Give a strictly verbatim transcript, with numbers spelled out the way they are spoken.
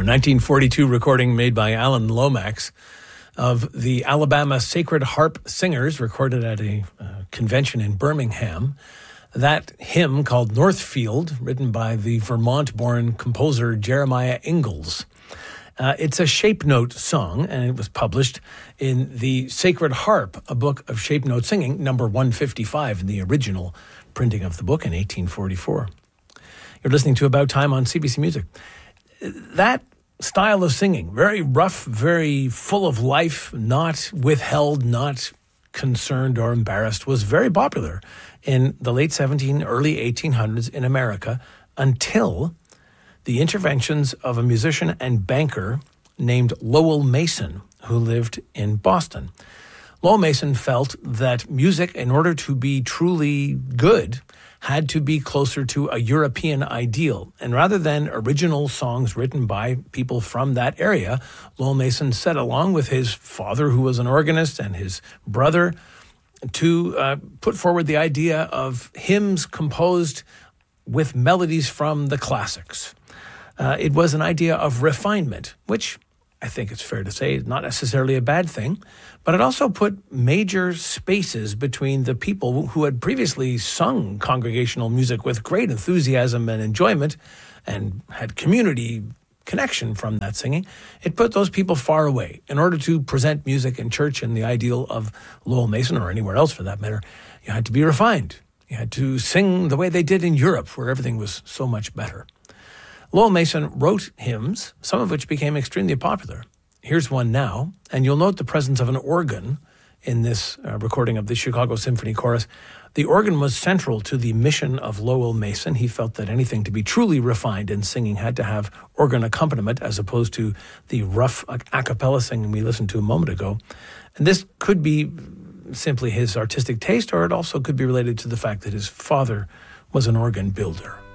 nineteen forty-two recording made by Alan Lomax of the Alabama Sacred Harp Singers, recorded at a uh, convention in Birmingham. That hymn, called Northfield, written by the Vermont-born composer Jeremiah Ingalls. Uh, it's a shape note song, and it was published in the Sacred Harp, a book of shape note singing, number one fifty-five in the original printing of the book in eighteen forty-four. You're listening to About Time on C B C Music. That style of singing, very rough, very full of life, not withheld, not concerned or embarrassed, was very popular in the late seventeen, early eighteen hundreds in America until the interventions of a musician and banker named Lowell Mason, who lived in Boston. Lowell Mason felt that music, in order to be truly good, had to be closer to a European ideal. And rather than original songs written by people from that area, Lowell Mason set, along with his father, who was an organist, and his brother, to uh, put forward the idea of hymns composed with melodies from the classics. Uh, it was an idea of refinement, which I think it's fair to say is not necessarily a bad thing, but it also put major spaces between the people who had previously sung congregational music with great enthusiasm and enjoyment and had community connection from that singing. It put those people far away. In order to present music in church in the ideal of Lowell Mason, or anywhere else for that matter, you had to be refined. You had to sing the way they did in Europe, where everything was so much better. Lowell Mason wrote hymns, some of which became extremely popular. Here's one now, and you'll note the presence of an organ in this uh, recording of the Chicago Symphony Chorus. The organ was central to the mission of Lowell Mason. He felt that anything to be truly refined in singing had to have organ accompaniment, as opposed to the rough a cappella singing we listened to a moment ago. And this could be simply his artistic taste, or it also could be related to the fact that his father was an organ builder.